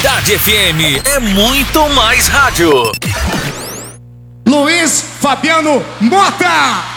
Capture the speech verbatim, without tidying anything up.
Cidade F M é muito mais rádio. Luiz Fabiano Mota.